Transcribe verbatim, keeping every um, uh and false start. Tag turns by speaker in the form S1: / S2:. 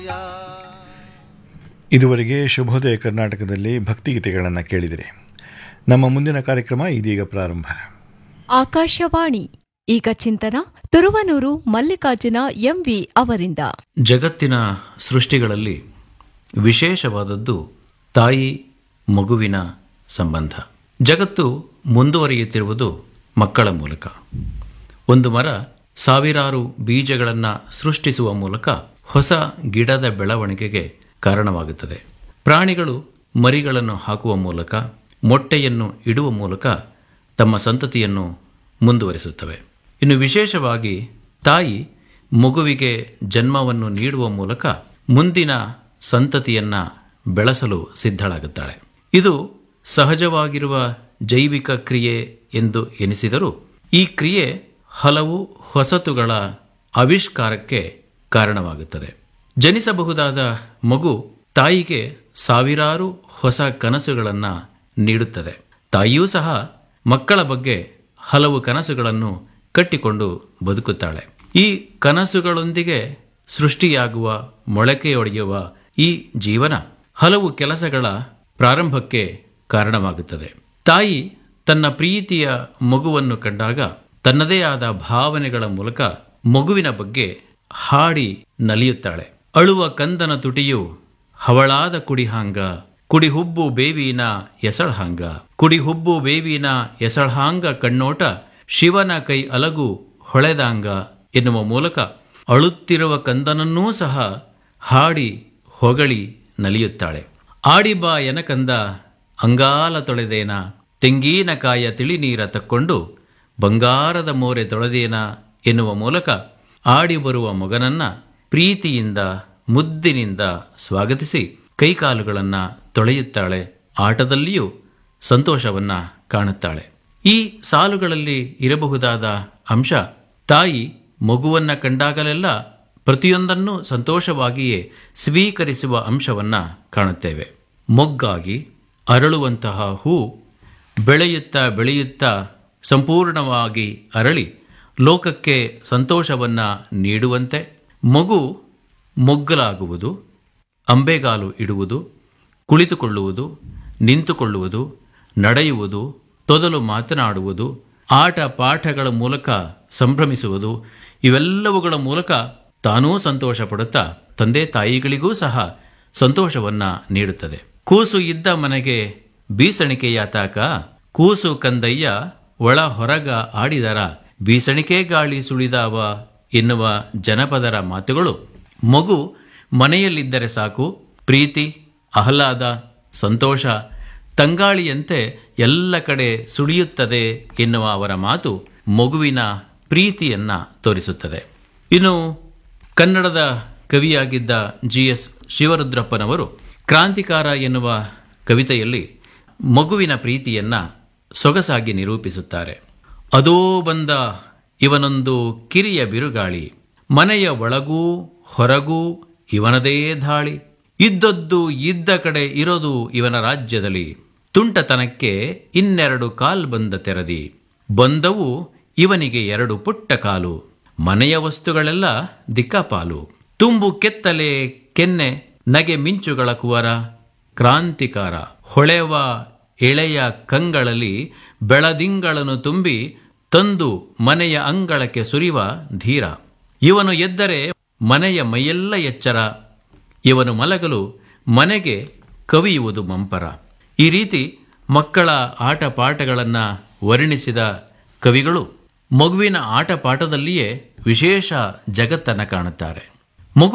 S1: ಇದುವರೆಗೆ ಶುಭೋದಯ ಕರ್ನಾಟಕದಲ್ಲಿ ಭಕ್ತಿಗೀತೆಗಳನ್ನು ಕೇಳಿದಿರಿ. ನಮ್ಮ ಮುಂದಿನ ಕಾರ್ಯಕ್ರಮ ಇದೀಗ ಪ್ರಾರಂಭ.
S2: ಆಕಾಶವಾಣಿ ಈಗ ಚಿಂತನ ತುರುವನೂರು ಮಲ್ಲಿಕಾರ್ಜುನ ಎಂವಿ ಅವರಿಂದ.
S3: ಜಗತ್ತಿನ ಸೃಷ್ಟಿಗಳಲ್ಲಿ ವಿಶೇಷವಾದದ್ದು ತಾಯಿ ಮಗುವಿನ ಸಂಬಂಧ. ಜಗತ್ತು ಮುಂದುವರಿಯುತ್ತಿರುವುದು ಮಕ್ಕಳ ಮೂಲಕ. ಒಂದು ಮರ ಸಾವಿರಾರು ಬೀಜಗಳನ್ನು ಸೃಷ್ಟಿಸುವ ಮೂಲಕ ಹೊಸ ಗಿಡದ ಬೆಳವಣಿಗೆಗೆ ಕಾರಣವಾಗುತ್ತದೆ. ಪ್ರಾಣಿಗಳು ಮರಿಗಳನ್ನು ಹಾಕುವ ಮೂಲಕ, ಮೊಟ್ಟೆಯನ್ನು ಇಡುವ ಮೂಲಕ ತಮ್ಮ ಸಂತತಿಯನ್ನು ಮುಂದುವರಿಸುತ್ತವೆ. ಇನ್ನು ವಿಶೇಷವಾಗಿ ತಾಯಿ ಮಗುವಿಗೆ ಜನ್ಮವನ್ನು ನೀಡುವ ಮೂಲಕ ಮುಂದಿನ ಸಂತತಿಯನ್ನು ಬೆಳೆಸಲು ಸಿದ್ಧಳಾಗುತ್ತಾಳೆ. ಇದು ಸಹಜವಾಗಿರುವ ಜೈವಿಕ ಕ್ರಿಯೆ ಎಂದು ಎನಿಸಿದರೂ ಈ ಕ್ರಿಯೆ ಹಲವು ಹೊಸತುಗಳ ಆವಿಷ್ಕಾರಕ್ಕೆ ಕಾರಣವಾಗುತ್ತದೆ. ಜನಿಸಬಹುದಾದ ಮಗು ತಾಯಿಗೆ ಸಾವಿರಾರು ಹೊಸ ಕನಸುಗಳನ್ನು ನೀಡುತ್ತದೆ. ತಾಯಿಯೂ ಸಹ ಮಕ್ಕಳ ಬಗ್ಗೆ ಹಲವು ಕನಸುಗಳನ್ನು ಕಟ್ಟಿಕೊಂಡು ಬದುಕುತ್ತಾಳೆ. ಈ ಕನಸುಗಳೊಂದಿಗೆ ಸೃಷ್ಟಿಯಾಗುವ, ಮೊಳಕೆಯೊಡೆಯುವ ಈ ಜೀವನ ಹಲವು ಕೆಲಸಗಳ ಪ್ರಾರಂಭಕ್ಕೆ ಕಾರಣವಾಗುತ್ತದೆ. ತಾಯಿ ತನ್ನ ಪ್ರೀತಿಯ ಮಗುವನ್ನು ಕಂಡಾಗ ತನ್ನದೇ ಆದ ಭಾವನೆಗಳ ಮೂಲಕ ಮಗುವಿನ ಬಗ್ಗೆ ಹಾಡಿ ನಲಿಯುತ್ತಾಳೆ. ಅಳುವ ಕಂದನ ತುಟಿಯು ಹವಳಾದ ಕುಡಿಹಾಂಗ, ಕುಡಿಹುಬ್ಬು ಬೇವಿನ ಎಸಳ್ಹಾಂಗ, ಕುಡಿಹುಬ್ಬು ಬೇವಿನ ಎಸಳ್ಹಾಂಗ ಕಣ್ಣೋಟ ಶಿವನ ಕೈ ಅಲಗು ಹೊಳೆದಾಂಗ ಎನ್ನುವ ಮೂಲಕ ಅಳುತ್ತಿರುವ ಕಂದನನ್ನೂ ಸಹ ಹಾಡಿ ಹೊಗಳಿ ನಲಿಯುತ್ತಾಳೆ. ಆಡಿಬಾ ಎನಕಂದ ಅಂಗಾಲ ತೊಳೆದೇನ, ತೆಂಗಿನಕಾಯ ತಿಳಿನೀರ ತಕ್ಕೊಂಡು ಬಂಗಾರದ ಮೋರೆ ತೊಳೆದೇನ ಎನ್ನುವ ಮೂಲಕ ಆಡಿ ಬರುವ ಮಗನನ್ನ ಪ್ರೀತಿಯಿಂದ ಮುದ್ದಿನಿಂದ ಸ್ವಾಗತಿಸಿ ಕೈಕಾಲುಗಳನ್ನು ತೊಳೆಯುತ್ತಾಳೆ. ಆಟದಲ್ಲಿಯೂ ಸಂತೋಷವನ್ನ ಕಾಣುತ್ತಾಳೆ. ಈ ಸಾಲುಗಳಲ್ಲಿ ಇರಬಹುದಾದ ಅಂಶ, ತಾಯಿ ಮಗುವನ್ನ ಕಂಡಾಗಲೆಲ್ಲ ಪ್ರತಿಯೊಂದನ್ನು ಸಂತೋಷವಾಗಿಯೇ ಸ್ವೀಕರಿಸುವ ಅಂಶವನ್ನ ಕಾಣುತ್ತೇವೆ. ಮೊಗ್ಗಾಗಿ ಅರಳುವಂತಹ ಹೂ ಬೆಳೆಯುತ್ತಾ ಬೆಳೆಯುತ್ತಾ ಸಂಪೂರ್ಣವಾಗಿ ಅರಳಿ ಲೋಕಕ್ಕೆ ಸಂತೋಷವನ್ನ ನೀಡುವಂತೆ ಮಗು ಮೊಗ್ಗಲಾಗುವುದು, ಅಂಬೆಗಾಲು ಇಡುವುದು, ಕುಳಿತುಕೊಳ್ಳುವುದು, ನಿಂತುಕೊಳ್ಳುವುದು, ನಡೆಯುವುದು, ತೊದಲು ಮಾತನಾಡುವುದು, ಆಟ ಪಾಠಗಳ ಮೂಲಕ ಸಂಭ್ರಮಿಸುವುದು, ಇವೆಲ್ಲವುಗಳ ಮೂಲಕ ತಾನೂ ಸಂತೋಷ ಪಡುತ್ತಾ ತಂದೆ ತಾಯಿಗಳಿಗೂ ಸಹ ಸಂತೋಷವನ್ನ ನೀಡುತ್ತದೆ. ಕೂಸು ಇದ್ದ ಮನೆಗೆ ಬೀಸಣಿಕೆಯಾತಾಕ, ಕೂಸು ಕಂದಯ್ಯ ಒಳ ಹೊರಗ ಆಡಿದರ ಬೀಸಣಿಕೆ ಗಾಳಿ ಸುಳಿದಾವ ಎನ್ನುವ ಜನಪದರ ಮಾತುಗಳು ಮಗು ಮನೆಯಲ್ಲಿದ್ದರೆ ಸಾಕು, ಪ್ರೀತಿ, ಆಹ್ಲಾದ, ಸಂತೋಷ ತಂಗಾಳಿಯಂತೆ ಎಲ್ಲ ಕಡೆ ಸುಳಿಯುತ್ತದೆ ಎನ್ನುವ ಅವರ ಮಾತು ಮಗುವಿನ ಪ್ರೀತಿಯನ್ನ ತೋರಿಸುತ್ತದೆ. ಇನ್ನು ಕನ್ನಡದ ಕವಿಯಾಗಿದ್ದ ಜಿ ಎಸ್ ಶಿವರುದ್ರಪ್ಪನವರು ಕ್ರಾಂತಿಕಾರ ಎನ್ನುವ ಕವಿತೆಯಲ್ಲಿ ಮಗುವಿನ ಪ್ರೀತಿಯನ್ನ ಸೊಗಸಾಗಿ ನಿರೂಪಿಸುತ್ತಾರೆ. ಅದೋ ಬಂದ ಇವನೊಂದು ಕಿರಿಯ ಬಿರುಗಾಳಿ, ಮನೆಯ ಒಳಗೂ ಹೊರಗೂ ಇವನದೇ ಧಾಳಿ, ಇದ್ದದ್ದು ಇದ್ದ ಕಡೆ ಇರೋದು ಇವನ ರಾಜ್ಯದಲ್ಲಿ, ತುಂಟತನಕ್ಕೆ ಇನ್ನೆರಡು ಕಾಲ್ ಬಂದ ತೆರದಿ, ಬಂದವು ಇವನಿಗೆ ಎರಡು ಪುಟ್ಟ ಕಾಲು, ಮನೆಯ ವಸ್ತುಗಳೆಲ್ಲ ದಿಕ್ಕಾಪಾಲು, ತುಂಬು ಕೆತ್ತಲೆ ಕೆನ್ನೆ ನಗೆ ಮಿಂಚುಗಳ ಕುವರ, ಕ್ರಾಂತಿಕಾರ ಹೊಳೆವ ಎಳೆಯ ಕಂಗಳಲ್ಲಿ ಬೆಳದಿಂಗಳನ್ನು ತುಂಬಿ ತಂದು ಮನೆಯ ಅಂಗಳಕ್ಕೆ ಸುರಿವ ಧೀರ, ಇವನು ಎದ್ದರೆ ಮನೆಯ ಮೈಯೆಲ್ಲ ಎಚ್ಚರ, ಇವನು ಮಲಗಲು ಮನೆಗೆ ಕವಿಯುವುದು ಮಂಪರ. ಈ ರೀತಿ ಮಕ್ಕಳ ಆಟ ಪಾಠಗಳನ್ನು ವರ್ಣಿಸಿದ ಕವಿಗಳು ಮಗುವಿನ ಆಟ ಪಾಠದಲ್ಲಿಯೇ ವಿಶೇಷ ಜಗತ್ತನ್ನು ಕಾಣುತ್ತಾರೆ.